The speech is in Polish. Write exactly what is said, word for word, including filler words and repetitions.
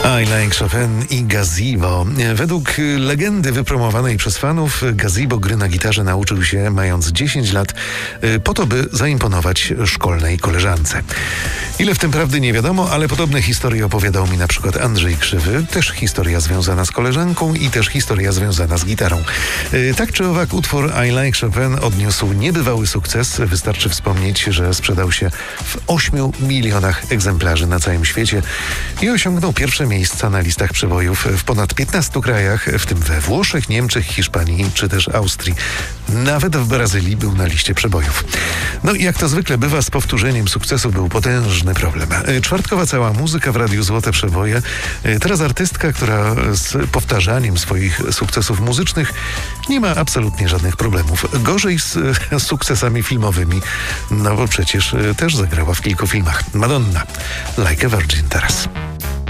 I Like Chopin i Gazebo. Według legendy wypromowanej przez fanów, Gazebo gry na gitarze nauczył się mając dziesięć lat, po to, by zaimponować szkolnej koleżance. Ile w tym prawdy nie wiadomo, ale podobne historie opowiadał mi na przykład Andrzej Krzywy. Też historia związana z koleżanką i też historia związana z gitarą. Tak czy owak, utwór I Like Chopin odniósł niebywały sukces. Wystarczy wspomnieć, że sprzedał się w ośmiu milionach egzemplarzy na całym świecie i osiągnął pierwsze miejsca na listach przebojów w ponad piętnastu krajach, w tym we Włoszech, Niemczech, Hiszpanii czy też Austrii. Nawet w Brazylii był na liście przebojów. No i jak to zwykle bywa, z powtórzeniem sukcesu był potężny problem. Czwartkowa cała muzyka w Radiu Złote Przeboje. Teraz artystka, która z powtarzaniem swoich sukcesów muzycznych nie ma absolutnie żadnych problemów. Gorzej z, z sukcesami filmowymi, no bo przecież też zagrała w kilku filmach. Madonna, Like a Virgin teraz.